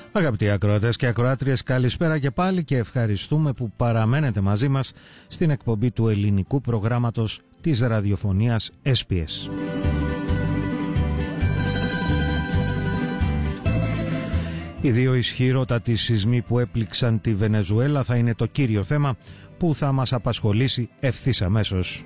Αγαπητοί ακροατές και ακροάτριες, καλησπέρα και πάλι και ευχαριστούμε που παραμένετε μαζί μας στην εκπομπή του ελληνικού προγράμματος της ραδιοφωνίας SBS. Οι δύο ισχυρότατοι σεισμοί που έπληξαν τη Βενεζουέλα θα είναι το κύριο θέμα που θα μας απασχολήσει ευθύς αμέσως.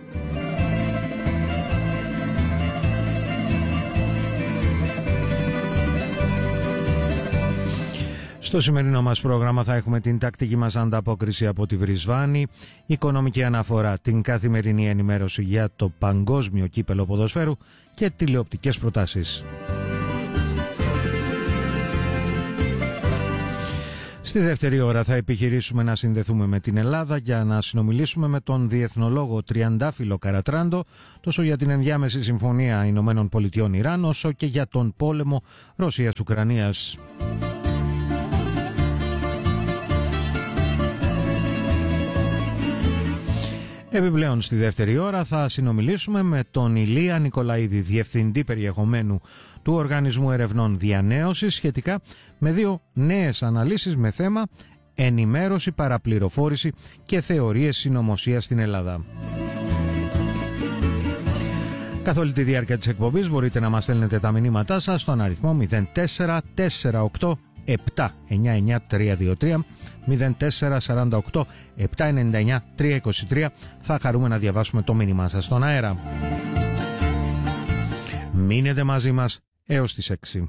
Στο σημερινό μας πρόγραμμα θα έχουμε την τακτική μας ανταπόκριση από τη Βρισβάνη, οικονομική αναφορά, την καθημερινή ενημέρωση για το παγκόσμιο κύπελο ποδοσφαίρου και τηλεοπτικές προτάσεις. Στη δεύτερη ώρα θα επιχειρήσουμε να συνδεθούμε με την Ελλάδα για να συνομιλήσουμε με τον διεθνολόγο Τριαντάφυλλο Καρατράντο τόσο για την ενδιάμεση συμφωνία Ηνωμένων Πολιτειών Ιράν όσο και για τον πόλεμο Ρωσίας-Ουκρανίας. Επιπλέον στη δεύτερη ώρα θα συνομιλήσουμε με τον Ηλία Νικολαίδη, Διευθυντή Περιεχομένου του Οργανισμού Ερευνών Διανέωσης, σχετικά με δύο νέες αναλύσεις με θέμα ενημέρωση, παραπληροφόρηση και θεωρίες συνωμοσίας στην Ελλάδα. Καθ' όλη τη διάρκεια της εκπομπής μπορείτε να μας στέλνετε τα μηνύματά σας στον αριθμό 0448 799-323 0448 799-323. Θα χαρούμε να διαβάσουμε το μήνυμά σας στον αέρα. Μείνετε μαζί μας έως τις 6.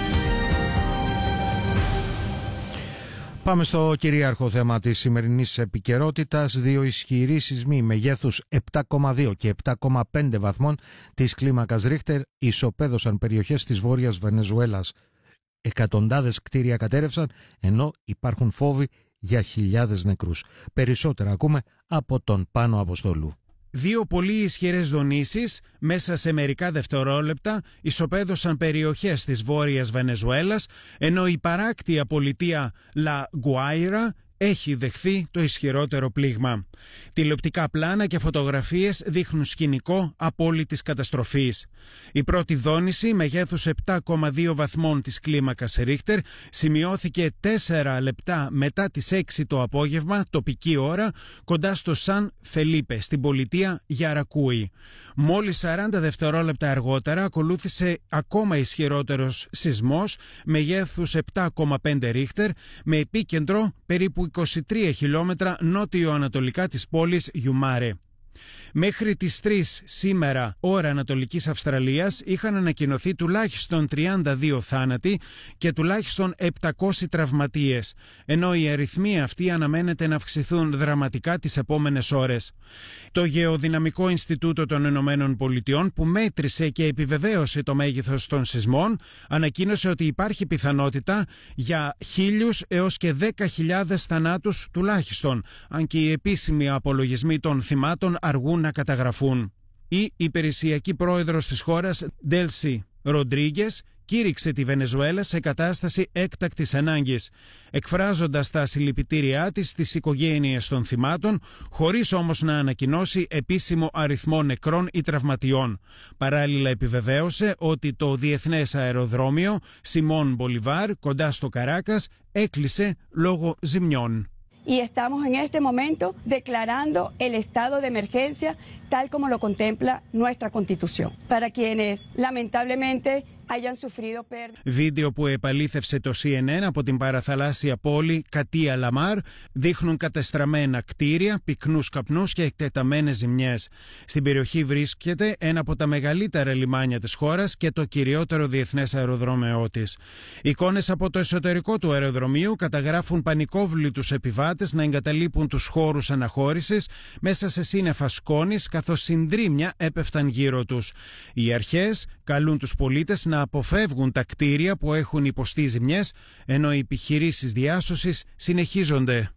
Πάμε στο κυρίαρχο θέμα της σημερινής επικαιρότητας. Δύο ισχυροί σεισμοί μεγέθους 7,2 και 7,5 βαθμών της κλίμακας Ρίχτερ ισοπαίδωσαν περιοχές της βόρειας Βενεζουέλας. Εκατοντάδες κτίρια κατέρευσαν, ενώ υπάρχουν φόβοι για χιλιάδες νεκρούς. Περισσότερα ακούμε από τον Πάνο Αποστόλου. Δύο πολύ ισχυρές δονήσεις μέσα σε μερικά δευτερόλεπτα ισοπαίδωσαν περιοχές της βόρειας Βενεζουέλας, ενώ η παράκτια πολιτεία Λα Γκουάιρα έχει δεχθεί το ισχυρότερο πλήγμα. Τηλεοπτικά πλάνα και φωτογραφίες δείχνουν σκηνικό απόλυτης καταστροφής. Η πρώτη δόνηση μεγέθους 7,2 βαθμών της κλίμακας Ρίχτερ σημειώθηκε 4 λεπτά μετά τις 6 το απόγευμα τοπική ώρα κοντά στο Σαν Φελίπε στην πολιτεία Γιαρακούι. Μόλις 40 δευτερόλεπτα αργότερα ακολούθησε ακόμα ισχυρότερος σεισμός μεγέθους 7,5 Ρίχτερ με επίκεντρο περίπου 23 χιλιόμετρα νότιο-ανατολικά της πόλης Γιουμάρε. Μέχρι τις 3 σήμερα ώρα Ανατολικής Αυστραλίας είχαν ανακοινωθεί τουλάχιστον 32 θάνατοι και τουλάχιστον 700 τραυματίες, ενώ οι αριθμοί αυτοί αναμένεται να αυξηθούν δραματικά τις επόμενες ώρες. Το Γεωδυναμικό Ινστιτούτο των Ηνωμένων Πολιτειών, που μέτρησε και επιβεβαίωσε το μέγεθος των σεισμών, ανακοίνωσε ότι υπάρχει πιθανότητα για 1.000 έως και 10.000 θανάτους τουλάχιστον, αν και οι επίσημοι απολογισμοί των θυμάτων αργούν να καταγραφούν. Η υπηρεσιακή πρόεδρος της χώρας, Ντέλσι Ροντρίγκες, κήρυξε τη Βενεζουέλα σε κατάσταση έκτακτης ανάγκης, εκφράζοντας τα συλληπιτήριά της στις οικογένειες των θυμάτων, χωρίς όμως να ανακοινώσει επίσημο αριθμό νεκρών ή τραυματιών. Παράλληλα επιβεβαίωσε ότι το διεθνές αεροδρόμιο Σιμών Μπολιβάρ κοντά στο Καράκας έκλεισε λόγω ζημιών. Y estamos en este momento declarando el estado de emergencia tal como lo contempla nuestra Constitución. Para quienes lamentablemente hayan sufrido pérdidas. Βίντεο που επαλήθευσε το CNN από την παραθαλάσσια πόλη Κατία Λαμάρ δείχνουν κατεστραμμένα κτίρια, πυκνούς καπνούς και εκτεταμένες ζημιές. Στην περιοχή βρίσκεται ένα από τα μεγαλύτερα λιμάνια της χώρας και το κυριότερο διεθνές αεροδρόμιο της. Εικόνες από το εσωτερικό του αεροδρομίου καταγράφουν πανικόβλητους επιβάτες να εγκαταλείπουν τους χώρους αναχώρησης μέσα σε σύννεφα σκόνης, καθώς συντρίμμια έπεφταν γύρω τους. Οι αρχές καλούν τους πολίτες να αποφεύγουν τα κτίρια που έχουν υποστεί ζημιές, ενώ οι επιχειρήσεις διάσωσης συνεχίζονται.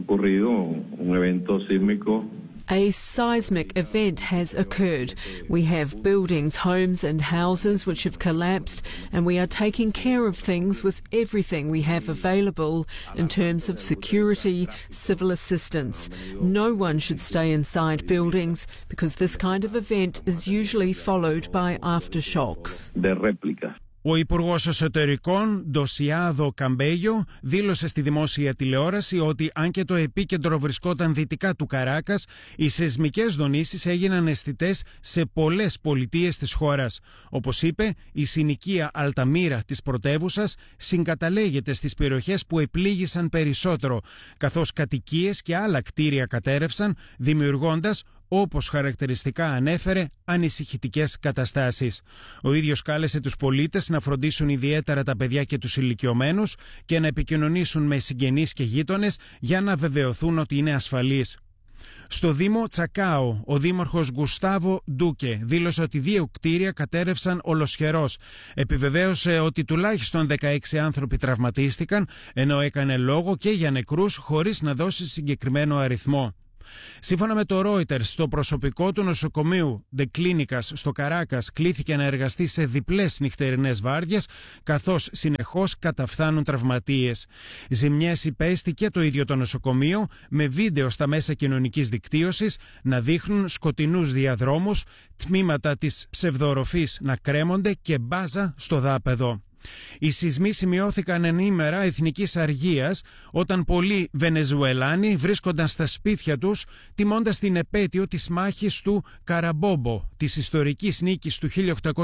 A seismic event has occurred. We have buildings, homes and houses which have collapsed, and we are taking care of things with everything we have available in terms of security, civil assistance. No one should stay inside buildings because this kind of event is usually followed by aftershocks. Ο Υπουργός Εσωτερικών, Ντοσιάδο Καμπέγιο, δήλωσε στη δημόσια τηλεόραση ότι αν και το επίκεντρο βρισκόταν δυτικά του Καράκας, οι σεισμικές δονήσεις έγιναν αισθητές σε πολλές πολιτείες της χώρας. Όπως είπε, η συνοικία Αλταμίρα της πρωτεύουσας συγκαταλέγεται στις περιοχές που επλήγησαν περισσότερο, καθώς κατοικίες και άλλα κτίρια κατέρευσαν, δημιουργώντας, όπως χαρακτηριστικά ανέφερε, ανησυχητικές καταστάσεις. Ο ίδιος κάλεσε τους πολίτες να φροντίσουν ιδιαίτερα τα παιδιά και τους ηλικιωμένους και να επικοινωνήσουν με συγγενείς και γείτονες για να βεβαιωθούν ότι είναι ασφαλείς. Στο Δήμο Τσακάο, ο δήμαρχος Γκουστάβο Ντούκε δήλωσε ότι 2 κτίρια κατέρευσαν ολοσχερός. Επιβεβαίωσε ότι τουλάχιστον 16 άνθρωποι τραυματίστηκαν, ενώ έκανε λόγο και για νεκρούς χωρίς να δώσει συγκεκριμένο αριθμό. Σύμφωνα με το Reuters, το προσωπικό του νοσοκομείου The Clinicas στο Καράκας κλήθηκε να εργαστεί σε διπλές νυχτερινές βάρδιες, καθώς συνεχώς καταφθάνουν τραυματίες. Ζημιές υπέστη και το ίδιο το νοσοκομείο, με βίντεο στα μέσα κοινωνικής δικτύωσης να δείχνουν σκοτεινούς διαδρόμους, τμήματα της ψευδοροφής να κρέμονται και μπάζα στο δάπεδο. Οι σεισμοί σημειώθηκαν ενήμερα εθνικής αργίας, όταν πολλοί Βενεζουελάνοι βρίσκονταν στα σπίτια τους τιμώντας την επέτειο της μάχης του Καραμπόμπο, της ιστορικής νίκης του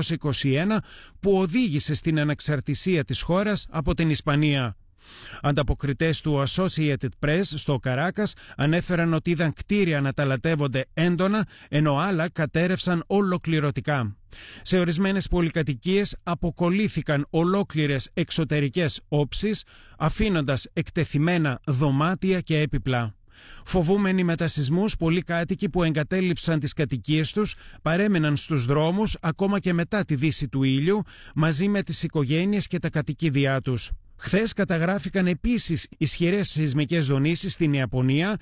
1821 που οδήγησε στην ανεξαρτησία της χώρας από την Ισπανία. Ανταποκριτές του Associated Press στο Καράκας ανέφεραν ότι είδαν κτίρια να ταλατεύονται έντονα, ενώ άλλα κατέρευσαν ολοκληρωτικά. Σε ορισμένες πολυκατοικίες αποκολλήθηκαν ολόκληρες εξωτερικές όψεις, αφήνοντας εκτεθειμένα δωμάτια και έπιπλα. Φοβούμενοι με τα σεισμούς, πολλοί κάτοικοι που εγκατέλειψαν τις κατοικίες τους παρέμεναν στους δρόμους ακόμα και μετά τη δύση του ήλιου, μαζί με τις οικογένειες και τα κατοικίδια τους. Χθες καταγράφηκαν επίσης ισχυρές σεισμικές δονήσεις στην Ιαπωνία,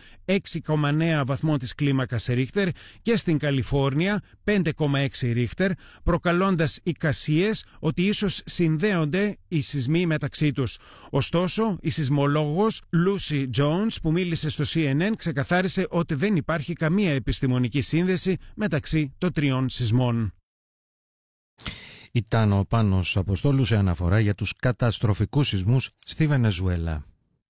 6,9 βαθμών της κλίμακας Ρίχτερ, και στην Καλιφόρνια, 5,6 Ρίχτερ, προκαλώντας εικασίες ότι ίσως συνδέονται οι σεισμοί μεταξύ τους. Ωστόσο, η σεισμολόγος Lucy Jones, που μίλησε στο CNN, ξεκαθάρισε ότι δεν υπάρχει καμία επιστημονική σύνδεση μεταξύ των 3 σεισμών. Ήταν ο Πάνος Αποστόλου σε αναφορά για τους καταστροφικούς σεισμούς στη Βενεζουέλα.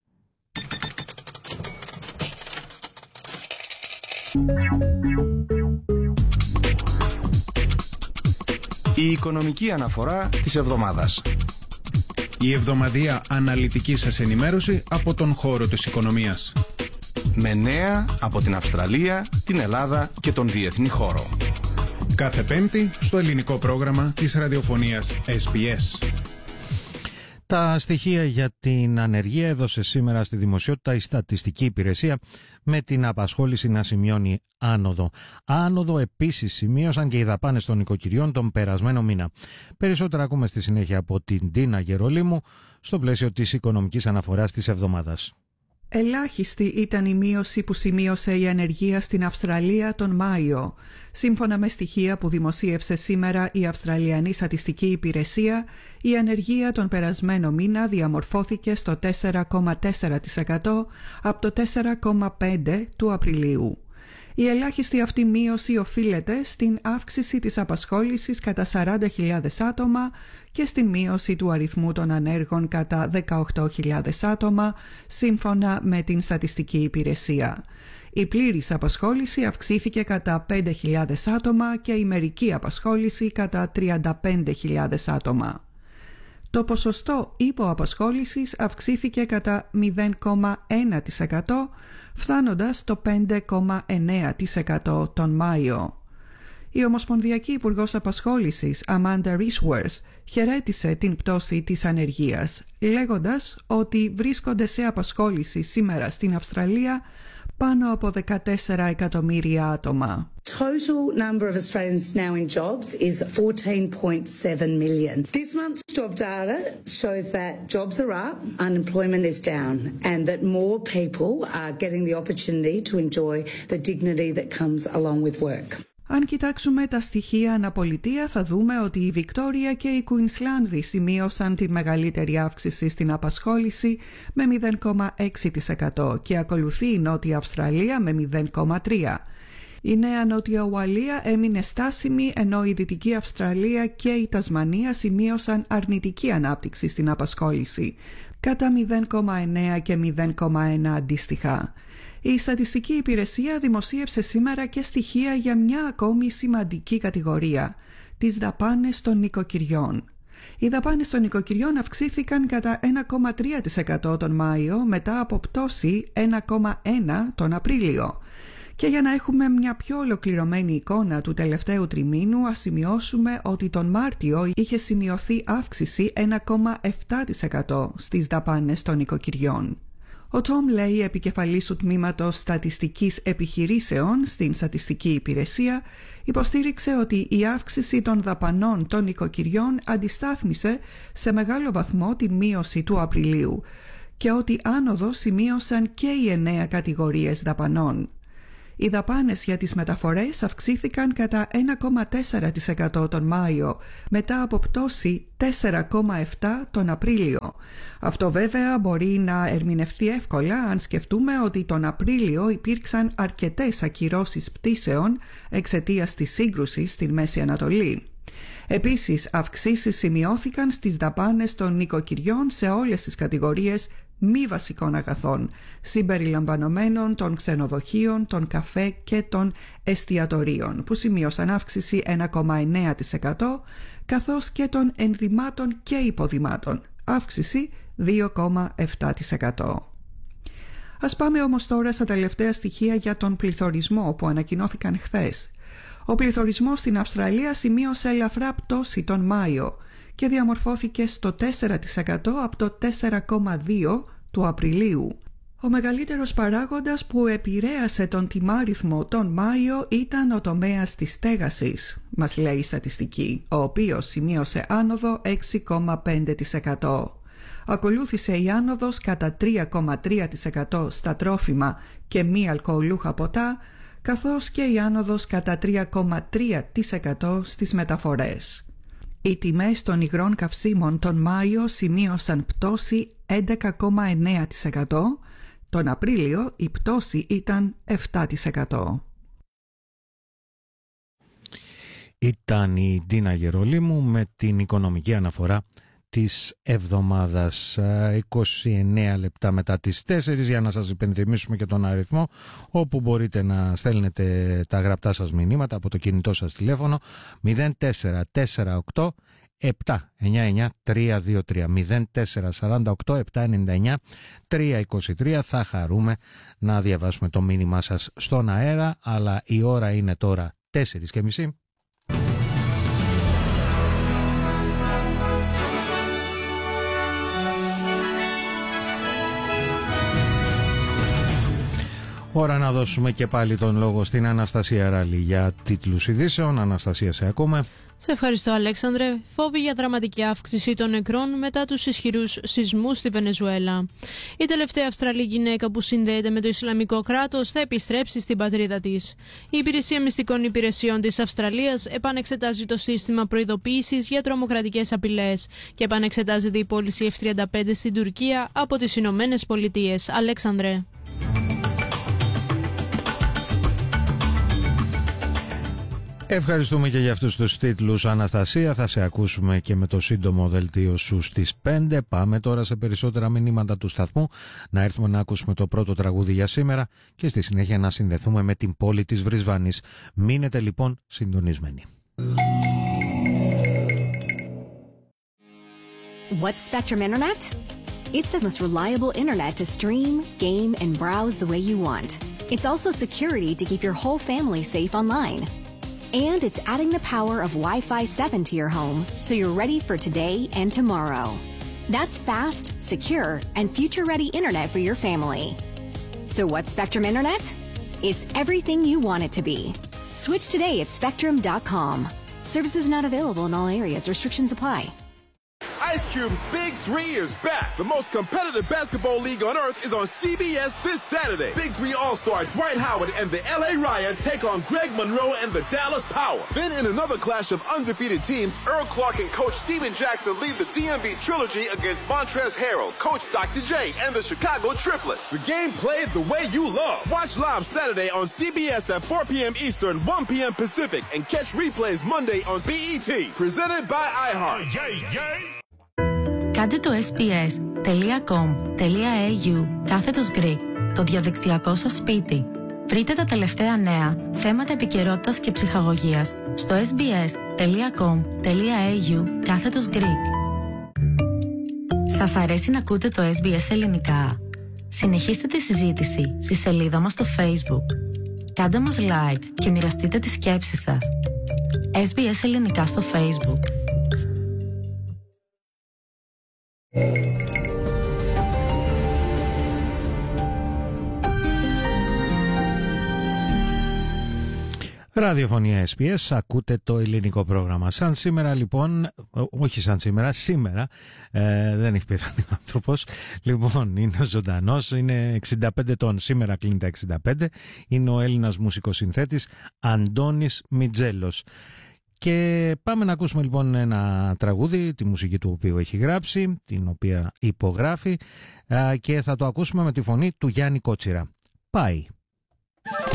Η οικονομική αναφορά της εβδομάδας. Η εβδομαδιαία αναλυτική σας ενημέρωση από τον χώρο της οικονομίας. Με νέα από την Αυστραλία, την Ελλάδα και τον διεθνή χώρο. Κάθε Πέμπτη στο ελληνικό πρόγραμμα της ραδιοφωνίας SBS. Τα στοιχεία για την ανεργία έδωσε σήμερα στη δημοσιότητα η Στατιστική Υπηρεσία, με την απασχόληση να σημειώνει άνοδο. Άνοδο επίσης σημείωσαν και οι δαπάνες των οικοκυριών τον περασμένο μήνα. Περισσότερα ακούμε στη συνέχεια από την Τίνα Γερολίμου στο πλαίσιο της οικονομικής αναφοράς της εβδομάδας. Ελάχιστη ήταν η μείωση που σημείωσε η ανεργία στην Αυστραλία τον Μάιο. Σύμφωνα με στοιχεία που δημοσίευσε σήμερα η Αυστραλιανή Στατιστική Υπηρεσία, η ανεργία τον περασμένο μήνα διαμορφώθηκε στο 4,4% από το 4,5% του Απριλίου. Η ελάχιστη αυτή μείωση οφείλεται στην αύξηση της απασχόλησης κατά 40.000 άτομα και στην μείωση του αριθμού των ανέργων κατά 18.000 άτομα, σύμφωνα με την Στατιστική Υπηρεσία. Η πλήρης απασχόληση αυξήθηκε κατά 5.000 άτομα και η μερική απασχόληση κατά 35.000 άτομα. Το ποσοστό υποαπασχόλησης αυξήθηκε κατά 0,1%, φτάνοντας στο 5,9% τον Μάιο. Η Ομοσπονδιακή Υπουργός Απασχόλησης, Amanda Rishworth, χαιρέτησε την πτώση της ανεργίας, λέγοντας ότι βρίσκονται σε απασχόληση σήμερα στην Αυστραλία πάνω από 14 εκατομμύρια άτομα. Total number of Australians now in jobs is 14.7 million. This month's job data shows that jobs are up, unemployment is down, and that more people are getting the opportunity to enjoy the dignity that comes along with work. Αν κοιτάξουμε τα στοιχεία αναπολιτεία, θα δούμε ότι η Βικτόρια και η Κουινσλάνδη σημείωσαν τη μεγαλύτερη αύξηση στην απασχόληση με 0,6% και ακολουθεί η Νότια Αυστραλία με 0,3%. Η Νέα Νότια Ουαλία έμεινε στάσιμη, ενώ η Δυτική Αυστραλία και η Τασμανία σημείωσαν αρνητική ανάπτυξη στην απασχόληση, κατά 0,9 και 0,1 αντίστοιχα. Η Στατιστική Υπηρεσία δημοσίευσε σήμερα και στοιχεία για μια ακόμη σημαντική κατηγορία, τις δαπάνες των νοικοκυριών. Οι δαπάνες των νοικοκυριών αυξήθηκαν κατά 1,3% τον Μάιο, μετά από πτώση 1,1% τον Απρίλιο. Και για να έχουμε μια πιο ολοκληρωμένη εικόνα του τελευταίου τριμήνου, ας σημειώσουμε ότι τον Μάρτιο είχε σημειωθεί αύξηση 1,7% στις δαπάνες των νοικοκυριών. Ο Τόμ Λέι, επικεφαλής του τμήματος στατιστικής επιχειρήσεων στην Στατιστική Υπηρεσία, υποστήριξε ότι η αύξηση των δαπανών των νοικοκυριών αντιστάθμισε σε μεγάλο βαθμό τη μείωση του Απριλίου και ότι άνοδο σημείωσαν και οι 9 κατηγορίες δαπανών. Οι δαπάνες για τις μεταφορές αυξήθηκαν κατά 1,4% τον Μάιο, μετά από πτώση 4,7% τον Απρίλιο. Αυτό βέβαια μπορεί να ερμηνευτεί εύκολα αν σκεφτούμε ότι τον Απρίλιο υπήρξαν αρκετές ακυρώσεις πτήσεων εξαιτίας της σύγκρουσης στην Μέση Ανατολή. Επίσης, αυξήσεις σημειώθηκαν στις δαπάνες των νοικοκυριών σε όλες τις κατηγορίες μη βασικών αγαθών, συμπεριλαμβανομένων των ξενοδοχείων, των καφέ και των εστιατορίων, που σημείωσαν αύξηση 1,9%, καθώς και των ενδυμάτων και υποδημάτων, αύξηση 2,7%. Ας πάμε όμως τώρα στα τελευταία στοιχεία για τον πληθωρισμό που ανακοινώθηκαν χθες. Ο πληθωρισμός στην Αυστραλία σημείωσε ελαφρά πτώση τον Μάιο και διαμορφώθηκε στο 4% από το 4,2% του Απριλίου. Ο μεγαλύτερος παράγοντας που επηρέασε τον τιμάριθμο τον Μάιο ήταν ο τομέας της στέγασης, μας λέει η στατιστική, ο οποίος σημείωσε άνοδο 6,5%. Ακολούθησε η άνοδος κατά 3,3% στα τρόφιμα και μη αλκοολούχα ποτά, καθώς και η άνοδος κατά 3,3% στις μεταφορές. Οι τιμές των υγρών καυσίμων τον Μάιο σημείωσαν πτώση 11,9%, τον Απρίλιο η πτώση ήταν 7%. Ήταν η Ντίνα Γερολίμου με την οικονομική αναφορά της εβδομάδας. 29 λεπτά μετά τις 4, για να σας υπενθυμίσουμε και τον αριθμό όπου μπορείτε να στέλνετε τα γραπτά σας μηνύματα από το κινητό σας τηλέφωνο 0448 799 323 0448 799 323. Θα χαρούμε να διαβάσουμε το μήνυμά σας στον αέρα, αλλά η ώρα είναι τώρα 4:30. Ώρα να δώσουμε και πάλι τον λόγο στην Αναστασία Ράλη για τίτλους ειδήσεων. Αναστασία, σε ακούμε. Σε ευχαριστώ, Αλέξανδρε. Φόβοι για δραματική αύξηση των νεκρών μετά τους ισχυρούς σεισμούς στη Βενεζουέλα. Η τελευταία Αυστραλή γυναίκα που συνδέεται με το Ισλαμικό κράτος θα επιστρέψει στην πατρίδα της. Η Υπηρεσία Μυστικών Υπηρεσιών της Αυστραλίας επανεξετάζει το σύστημα προειδοποίησης για τρομοκρατικές απειλές και επανεξετάζεται η πώληση F-35 στην Τουρκία από τις Ηνωμένες Πολιτείες. Αλέξανδρε. Ευχαριστούμε και για αυτούς τους τίτλους, Αναστασία. Θα σε ακούσουμε και με το σύντομο δελτίο σου στις 5. Πάμε τώρα σε περισσότερα μηνύματα του σταθμού, να έρθουμε να ακούσουμε το πρώτο τραγούδι για σήμερα και στη συνέχεια να συνδεθούμε με την πόλη της Βρισβάνης. Μείνετε λοιπόν συντονισμένοι. What's Spectrum Internet? It's the most reliable internet to stream, game, and browse the way you want. It's also security to keep your whole family safe online. And it's adding the power of Wi-Fi 7 to your home, so you're ready for today and tomorrow. That's fast, secure, and future-ready internet for your family. So what's Spectrum Internet? It's everything you want it to be. Switch today at spectrum.com. Services not available in all areas. Restrictions apply. Ice Cube's Big 3 is back. The most competitive basketball league on earth is on CBS this Saturday. Big 3 All-Star Dwight Howard and the LA Riot take on Greg Monroe and the Dallas Power. Then in another clash of undefeated teams, Earl Clark and Coach Steven Jackson lead the DMV Trilogy against Montrezl Harrell, Coach Dr. J, and the Chicago Triplets. The game played the way you love. Watch live Saturday on CBS at 4 p.m. Eastern, 1 p.m. Pacific, and catch replays Monday on BET. Presented by iHeart. Κάντε το sbs.com.au/Greek, το διαδικτυακό σας σπίτι. Βρείτε τα τελευταία νέα, θέματα επικαιρότητας και ψυχαγωγίας στο sbs.com.au/Greek. Σας αρέσει να ακούτε το SBS ελληνικά? Συνεχίστε τη συζήτηση στη σελίδα μας στο Facebook. Κάντε μας like και μοιραστείτε τις σκέψεις σας. SBS ελληνικά στο Facebook. Ραδιοφωνία SBS, ακούτε το ελληνικό πρόγραμμα. Σαν σήμερα λοιπόν, όχι σαν σήμερα, δεν έχει πεθάνει ο άνθρωπος. Λοιπόν, είναι ζωντανός, είναι 65 ετών, σήμερα κλείνει τα 65. Είναι ο Έλληνας μουσικοσυνθέτης Αντώνης Μιτζέλος. Και πάμε να ακούσουμε λοιπόν ένα τραγούδι, τη μουσική του οποίου έχει γράψει, την οποία υπογράφει, και θα το ακούσουμε με τη φωνή του Γιάννη Κότσιρα. Πάει.